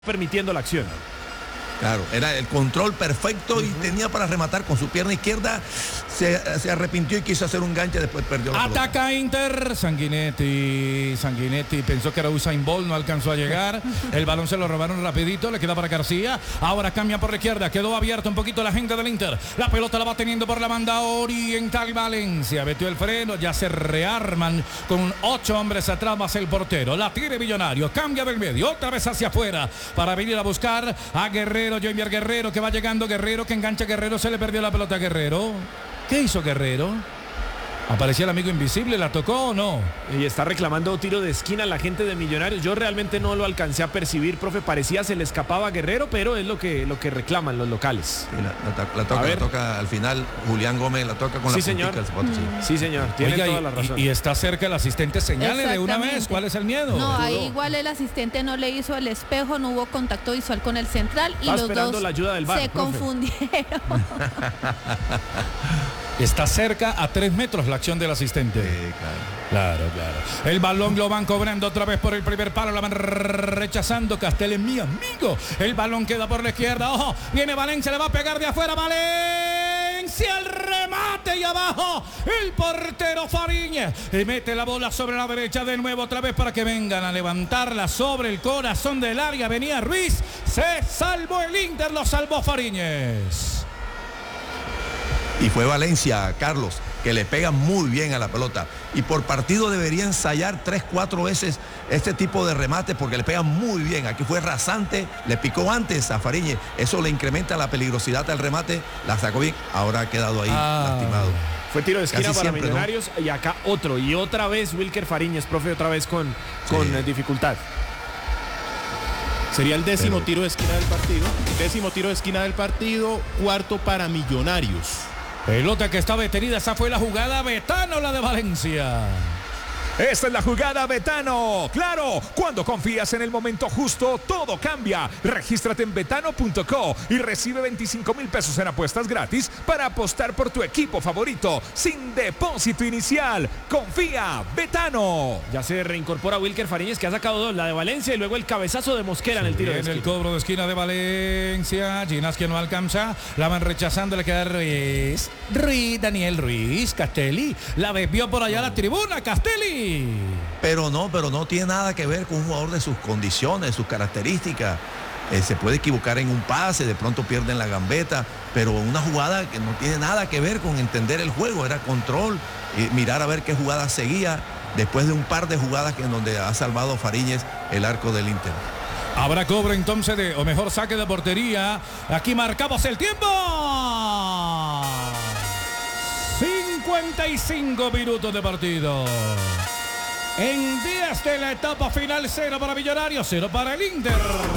permitiendo la acción. Claro, era el control perfecto y tenía para rematar con su pierna izquierda. Se arrepintió y quiso hacer un ganche, después perdió la pelota. Ataca Inter, Sanguinetti pensó que era Usain Bolt, no alcanzó a llegar. El balón se lo robaron rapidito, le queda para García. Ahora cambia por la izquierda, quedó abierto un poquito la gente del Inter. La pelota la va teniendo por la banda oriental Valencia. Metió el freno, ya se rearman con 8 hombres atrás más el portero. La tiene Millonario, cambia del medio, otra vez hacia afuera para venir a buscar a Guerrero. Joimir Guerrero, que va llegando Guerrero, que engancha Guerrero, se le perdió la pelota a Guerrero. ¿Qué hizo Guerrero? ¿Aparecía el amigo invisible? ¿La tocó o no? Y está reclamando tiro de esquina la gente de Millonarios. Yo realmente no lo alcancé a percibir, profe. Parecía se le escapaba a Guerrero, pero es lo que reclaman los locales. Sí, la toca al final. Julián Gómez la toca con sí, la señor. Sí, señor. Tiene toda la razón. Y está cerca el asistente, señale de una vez. ¿Cuál es el miedo? No, ahí igual el asistente no le hizo el espejo, no hubo contacto visual con el central y los dos la ayuda del VAR, se confundieron. Está cerca a 3 metros la acción del asistente. Sí, claro. El balón lo van cobrando otra vez por el primer palo. La van rechazando. Castel es mi amigo. El balón queda por la izquierda. Ojo, viene Valencia, le va a pegar de afuera. Valencia, el remate y abajo. El portero Fariñez. Y mete la bola sobre la derecha de nuevo otra vez para que vengan a levantarla sobre el corazón del área. Venía Ruiz. Se salvó el Inter, lo salvó Fariñez. Y fue Valencia, Carlos, que le pega muy bien a la pelota. Y por partido debería ensayar 3-4 veces este tipo de remate porque le pega muy bien. Aquí fue rasante, le picó antes a Fariñez. Eso le incrementa la peligrosidad al remate. La sacó bien, ahora ha quedado ahí lastimado. Fue tiro de esquina Casi para siempre, Millonarios, ¿no? Y acá otro. Y otra vez Wilker Fariñez, profe, otra vez con dificultad. Sería el décimo tiro de esquina del partido. Cuarto para Millonarios. Pelota que está detenida, esa fue la jugada. Betano, la de Valencia. Esta es la jugada, Betano. Claro, cuando confías en el momento justo, todo cambia. Regístrate en betano.co y recibe 25,000 pesos en apuestas gratis para apostar por tu equipo favorito sin depósito inicial. Confía, Betano. Ya se reincorpora Wilker Fariñez, que ha sacado 2, la de Valencia y luego el cabezazo de Mosquera en el tiro de esquina. En el cobro de esquina de Valencia, Ginás que no alcanza, la van rechazando, le queda Daniel Ruiz, Castelli, la desvió por allá a la tribuna, Castelli. Pero no tiene nada que ver con un jugador de sus condiciones, sus características. Se puede equivocar en un pase, de pronto pierden la gambeta, pero una jugada que no tiene nada que ver con entender el juego, era control, mirar a ver qué jugada seguía, después de un par de jugadas en donde ha salvado Fariñez el arco del Inter. Habrá cobro entonces o mejor saque de portería. Aquí marcamos el tiempo. 55 minutos de partido. En 10 de la etapa final, 0 para Millonarios, 0 para el Inter.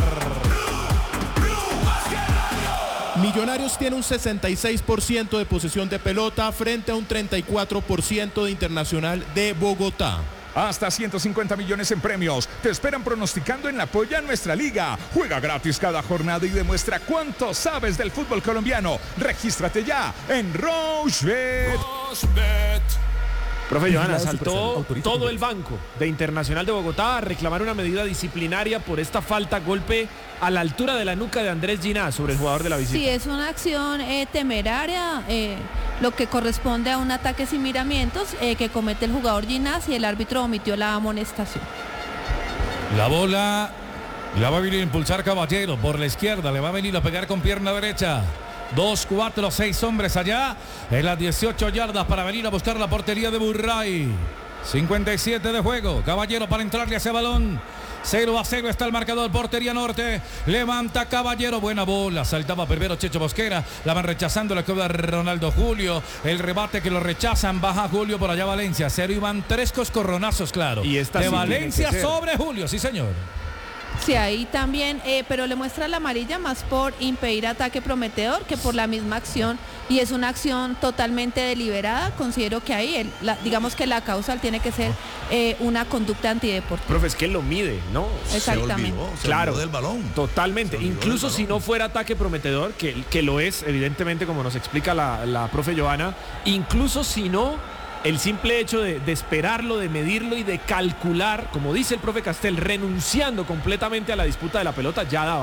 Millonarios tiene un 66% de posesión de pelota frente a un 34% de Internacional de Bogotá. Hasta 150 millones en premios. Te esperan pronosticando en la Polla Nuestra Liga. Juega gratis cada jornada y demuestra cuánto sabes del fútbol colombiano. Regístrate ya en Rochebet. Profe Johanna, saltó todo el banco de Internacional de Bogotá a reclamar una medida disciplinaria por esta falta, golpe a la altura de la nuca de Andrés Ginás sobre el jugador de la visita. Sí, es una acción temeraria, lo que corresponde a un ataque sin miramientos que comete el jugador Ginás y el árbitro omitió la amonestación. La bola la va a venir a impulsar Caballero por la izquierda, le va a venir a pegar con pierna derecha. 2, 4, 6 hombres allá en las 18 yardas para venir a buscar la portería de Burray. 57 de juego. Caballero para entrarle a ese balón. 0-0 está el marcador. Portería norte. Levanta Caballero. Buena bola. Saltaba primero Checho Mosquera. La van rechazando. La queda Ronaldo Julio. El rebate que lo rechazan. Baja Julio por allá Valencia. 0 y van 3 coscorronazos, claro. Y esta de sí Valencia sobre Julio. Sí, señor. Sí, ahí también, pero le muestra la amarilla más por impedir ataque prometedor que por la misma acción, y es una acción totalmente deliberada. Considero que ahí, digamos que la causal tiene que ser una conducta antideportiva. Profe, es que lo mide, ¿no? Exactamente. Se olvidó del balón. Totalmente. Incluso si no fuera ataque prometedor, que lo es, evidentemente, como nos explica la profe Johanna, incluso si no el simple hecho de esperarlo, de medirlo y de calcular, como dice el profe Castel, renunciando completamente a la disputa de la pelota, ya daba.